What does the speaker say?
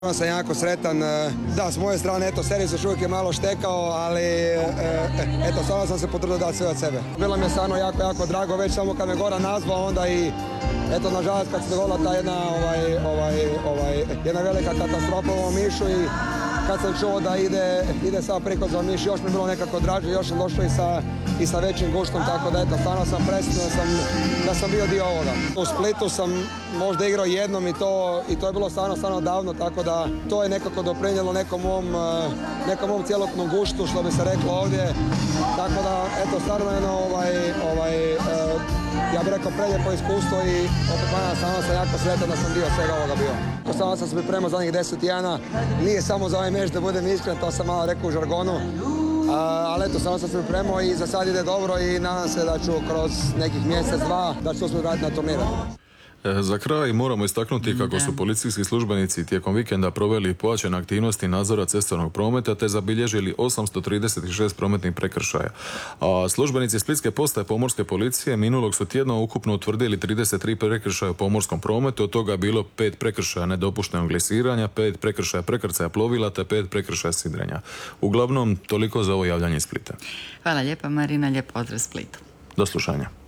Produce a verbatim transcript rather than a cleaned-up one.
Ja sam jako sretan, da, s moje strane, eto, servis još uvijek je malo štekao, ali eto, stvarno sam se potrudio dati sve od sebe. Bilo mi je stvarno jako, jako drago, već samo kad me Goran nazvao, onda i, eto, nažalost, kad se dogodila ta jedna, ovaj, ovaj, ovaj, jedna velika katastrofa u ovom Mišu i kad sam čuo da ide, ide sad preko za Miš, još mi je bilo nekako draže, još sam došao i sa, i sa većim guštom, tako da, eto, stvarno sam presretan da sam, da sam bio dio ovoga. U Splitu sam možda igrao jednom i to, i to je bilo stvarno, stvarno davno, tako da to je nekako doprinijelo nekom mom, nekom mom cjelokupnom guštu, što bi se reklo ovdje. Tako da, eto, stvarno jedno, ovaj, ovaj, ja bih rekao, prelijepo iskustvo i opet ponavljam, stvarno sam jako sretan da sam dio svega ovoga bio. Stvarno sam se pripremao zadnjih deset dana, nije samo za ovaj meč, da budem iskren, to sam malo rekao u žargonu, ali eto, stvarno sam se pripremao i za sad ide dobro i nadam se da ću kroz nekih mjesec, dva, da ću uspjeti vratiti na turnire. Za kraj moramo istaknuti kako su policijski službenici tijekom vikenda proveli pojačane aktivnosti nadzora cestovnog prometa te zabilježili osamsto trideset šest prometnih prekršaja. A službenici Splitske postaje pomorske policije minulog su tjedna ukupno utvrdili trideset tri prekršaja u pomorskom prometu, od toga je bilo pet prekršaja nedopuštenog glesiranja, pet prekršaja prekrcaja plovila te pet prekršaja sidrenja. Uglavnom, toliko za ovo javljanje iz Splita. Hvala lijepa, Marina, lijep pozdrav Splitu. Do slušanja.